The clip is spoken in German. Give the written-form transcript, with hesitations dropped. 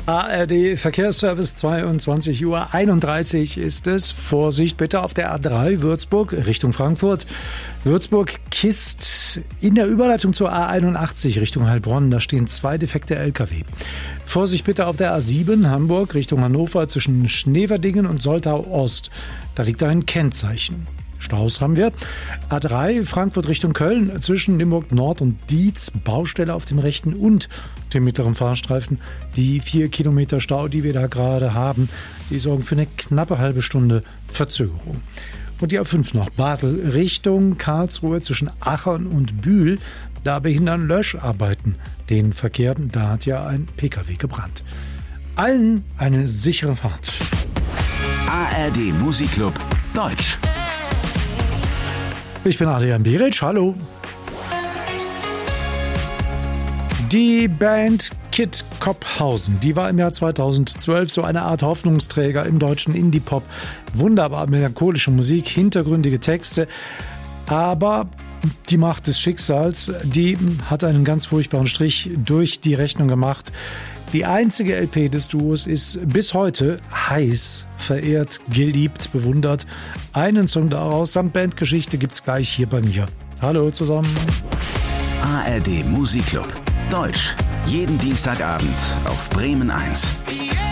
ARD Verkehrsservice, 22:31 Uhr ist es. Vorsicht bitte auf der A3 Würzburg Richtung Frankfurt. Würzburg-Kist in der Überleitung zur A81 Richtung Heilbronn. Da stehen 2 defekte LKW. Vorsicht bitte auf der A7 Hamburg Richtung Hannover zwischen Schneverdingen und Soltau Ost. Da liegt ein Kennzeichen. Staus haben wir. A3 Frankfurt Richtung Köln zwischen Limburg Nord und Dietz. Baustelle auf dem rechten und dem mittleren Fahrstreifen. Die 4 Kilometer Stau, die wir da gerade haben, die sorgen für eine knappe halbe Stunde Verzögerung. Und die A5 noch. Basel Richtung Karlsruhe zwischen Aachen und Bühl. Da behindern Löscharbeiten den Verkehr. Da hat ja ein PKW gebrannt. Allen eine sichere Fahrt. ARD Musikclub Deutsch. Ich bin Adrian Beric, hallo. Die Band Kid Kopphausen, die war im Jahr 2012 so eine Art Hoffnungsträger im deutschen Indie-Pop. Wunderbar melancholische Musik, hintergründige Texte, aber die Macht des Schicksals, die hat einen ganz furchtbaren Strich durch die Rechnung gemacht. Die einzige LP des Duos ist bis heute heiß verehrt, geliebt, bewundert. Einen Song daraus samt Bandgeschichte gibt's gleich hier bei mir. Hallo zusammen. ARD Musikclub Deutsch. Jeden Dienstagabend auf Bremen 1.